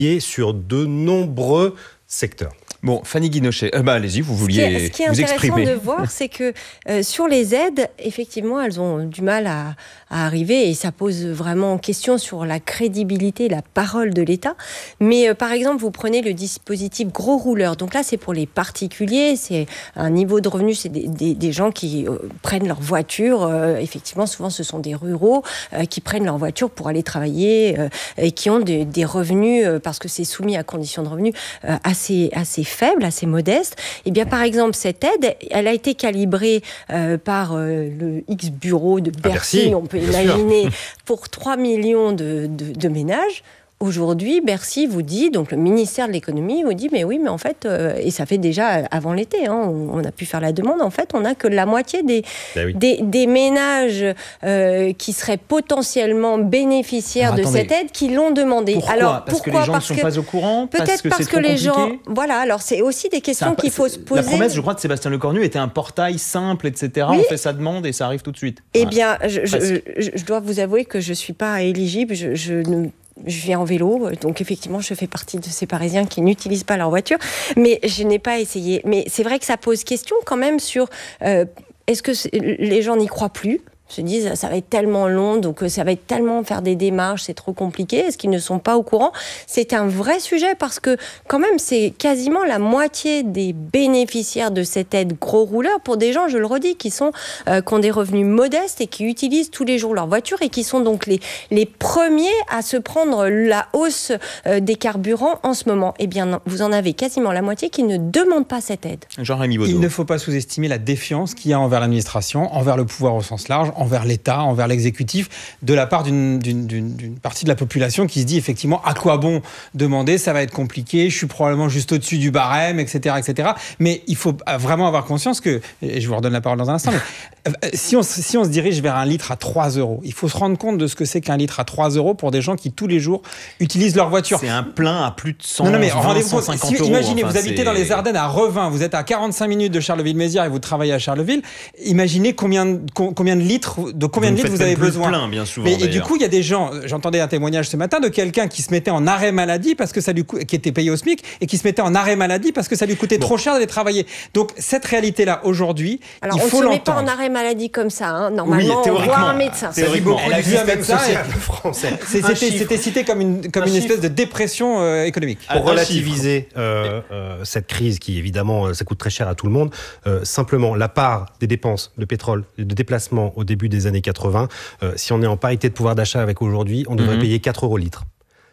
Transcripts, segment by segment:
et sur de nombreux secteurs. Bon, Fanny Guinochet, allez-y, vous vouliez vous exprimer. Ce qui est intéressant de voir, c'est que sur les aides, effectivement, elles ont du mal à arriver et ça pose vraiment question sur la crédibilité, la parole de l'État. Mais par exemple, vous prenez le dispositif gros rouleur. Donc là, c'est pour les particuliers, c'est un niveau de revenu, c'est des gens qui prennent leur voiture. Effectivement, souvent, ce sont des ruraux qui prennent leur voiture pour aller travailler et qui ont des revenus, parce que c'est soumis à conditions de revenus assez faible, assez modeste. Et bien, par exemple, cette aide, elle a été calibrée par le X-Bureau de Bercy, on peut imaginer, pour 3 millions de ménages. Aujourd'hui, Bercy vous dit, donc le ministère de l'économie vous dit, mais oui, mais en fait, et ça fait déjà avant l'été, on a pu faire la demande, en fait, on n'a que la moitié des ménages qui seraient potentiellement bénéficiaires de cette aide qui l'ont demandé. Pourquoi ? Parce que les gens ne sont pas au courant ? Peut-être parce que les gens... Voilà, alors c'est aussi des questions qu'il faut se poser. La promesse, je crois, de Sébastien Lecornu était un portail simple, etc. Oui. On fait sa demande et ça arrive tout de suite. Eh bien, je dois vous avouer que je ne suis pas éligible, je viens en vélo, donc effectivement, je fais partie de ces Parisiens qui n'utilisent pas leur voiture, mais je n'ai pas essayé. Mais c'est vrai que ça pose question quand même sur est-ce que les gens n'y croient plus ? Se disent ça va être tellement long, donc ça va être tellement faire des démarches, c'est trop compliqué. Est-ce qu'ils ne sont pas au courant ? C'est un vrai sujet parce que quand même c'est quasiment la moitié des bénéficiaires de cette aide gros rouleur pour des gens, je le redis, qui ont des revenus modestes et qui utilisent tous les jours leur voiture et qui sont donc les premiers à se prendre la hausse des carburants en ce moment. Eh bien, non, vous en avez quasiment la moitié qui ne demandent pas cette aide. Jean-Rémy Baudot. Il ne faut pas sous-estimer la défiance qu'il y a envers l'administration, envers le pouvoir au sens large, envers l'État, envers l'exécutif, de la part d'une partie de la population qui se dit effectivement à quoi bon demander, ça va être compliqué, je suis probablement juste au-dessus du barème, etc. etc. Mais il faut vraiment avoir conscience que, et je vous redonne la parole dans un instant, mais si on se dirige vers un litre à 3 €, il faut se rendre compte de ce que c'est qu'un litre à 3 € pour des gens qui tous les jours utilisent leur voiture. C'est un plein à plus de 100, non, mais 150 euros. Imaginez, vous habitez dans les Ardennes à Revin, vous êtes à 45 minutes de Charleville-Mézières et vous travaillez à Charleville, imaginez combien de litres vous avez besoin. Plein, bien souvent, et du coup, il y a des gens, j'entendais un témoignage ce matin de quelqu'un qui se mettait en arrêt maladie parce que qui était payé au SMIC et qui se mettait en arrêt maladie parce que ça lui coûtait trop cher d'aller travailler. Donc cette réalité-là aujourd'hui, alors, il faut l'entendre. On ne se met pas en arrêt maladie comme ça, normalement on voit un médecin. Elle a vu un médecin c'était cité comme une espèce de dépression économique. Pour relativiser cette crise qui évidemment ça coûte très cher à tout le monde, simplement la part des dépenses de pétrole, de déplacement au début des années 80, si on est en parité de pouvoir d'achat avec aujourd'hui, on devrait payer 4 € litre.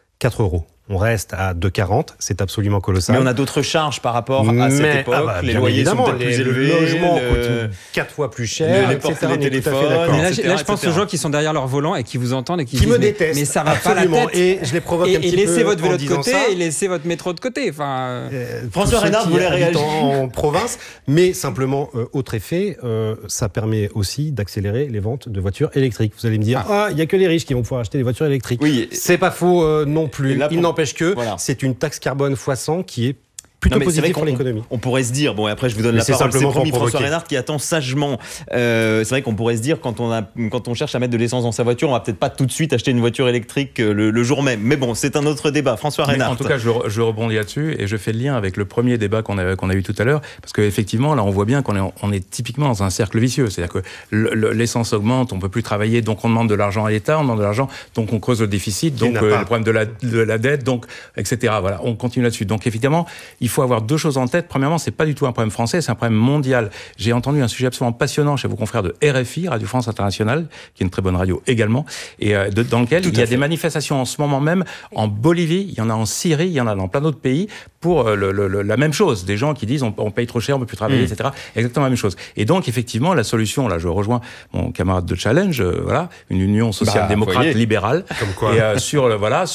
4 €. On reste à 2,40, c'est absolument colossal. Mais on a d'autres charges par rapport à cette époque. Les loyers sont peut-être plus élevés. Le logement coûte 4 fois plus cher, les portables, les téléphones. Là, je pense aux gens qui sont derrière leur volant et qui vous entendent et qui disent, me détestent. Mais ça va absolument pas la tête. Et je les provoque un petit peu. Et laissez votre vélo de côté ça. et laissez votre métro de côté. François Reynard voulait réagir en province, mais simplement, autre effet, ça permet aussi d'accélérer les ventes de voitures électriques. Vous allez me dire, il n'y a que les riches qui vont pouvoir acheter des voitures électriques. Oui. C'est pas faux non plus. Il n'empêche que c'est une taxe carbone x100 qui est plutôt positif pour l'économie. On pourrait se dire, bon, et après je vous donne la parole, c'est promis, François Reynard qui attend sagement. C'est vrai qu'on pourrait se dire, quand on cherche à mettre de l'essence dans sa voiture, on va peut-être pas tout de suite acheter une voiture électrique le jour même. Mais bon, c'est un autre débat. François Reynard. En tout cas, je rebondis là-dessus et je fais le lien avec le premier débat qu'on a eu tout à l'heure, parce qu'effectivement, là, on voit bien qu'on est typiquement dans un cercle vicieux. C'est-à-dire que l'essence augmente, on peut plus travailler, donc on demande de l'argent à l'État, on demande de l'argent, donc on creuse le déficit, donc le problème de la dette, donc, etc. Voilà, on continue là-dessus. Donc évidemment, il faut avoir deux choses en tête. Premièrement, c'est pas du tout un problème français, c'est un problème mondial. J'ai entendu un sujet absolument passionnant chez vos confrères de RFI, Radio France Internationale, qui est une très bonne radio également, et dans lequel il y a des manifestations en ce moment même en Bolivie, il y en a en Syrie, il y en a dans plein d'autres pays pour la même chose. Des gens qui disent on paye trop cher, on peut plus travailler, etc. Exactement la même chose. Et donc effectivement, la solution, là, je rejoins mon camarade de Challenge, voilà, une union social-démocrate libérale, et sur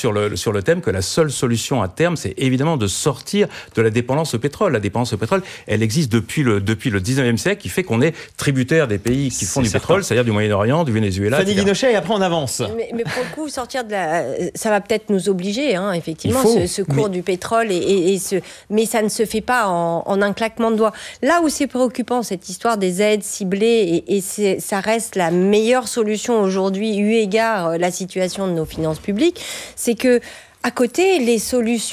le thème que la seule solution à terme, c'est évidemment de sortir de la dépendance au pétrole. La dépendance au pétrole, elle existe depuis le 19e siècle, qui fait qu'on est tributaire des pays qui font du pétrole, c'est-à-dire du Moyen-Orient, du Venezuela, Fanny Guinochet, et après on avance. Mais pour le coup, sortir de ça va peut-être nous obliger, effectivement, ce cours du pétrole, mais ça ne se fait pas en un claquement de doigts. Là où c'est préoccupant, cette histoire des aides ciblées, ça reste la meilleure solution aujourd'hui, eu égard la situation de nos finances publiques, c'est que À côté, les solutions